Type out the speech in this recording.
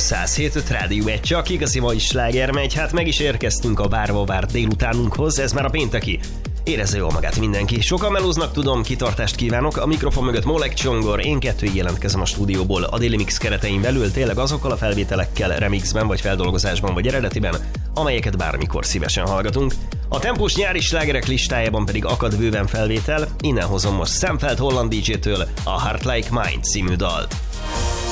107.5 Rádió 1, csak igazi mai sláger megy, hát meg is érkeztünk a várva várt délutánunkhoz, ez már a pénteki. Érezze jól magát mindenki. Sokan melóznak, tudom, kitartást kívánok. A mikrofon mögött Molek Csongor, én kettőig jelentkezem a stúdióból a Daily Mix keretein belül, tényleg azokkal a felvételekkel, remixben, vagy feldolgozásban, vagy eredetiben, amelyeket bármikor szívesen hallgatunk. A tempós nyári slágerek listájában pedig akad bőven felvétel, innen hozom most Sam Feldt holland DJ-től a Heart Like Mine című dalt.